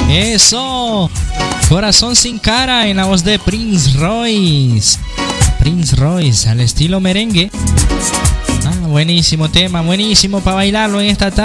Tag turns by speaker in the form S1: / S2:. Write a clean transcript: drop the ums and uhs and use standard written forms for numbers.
S1: Eso. Corazón sin cara en la voz de Prince Royce. Prince Royce al estilo merengue. Buenísimo tema, buenísimo para bailarlo en esta tarde.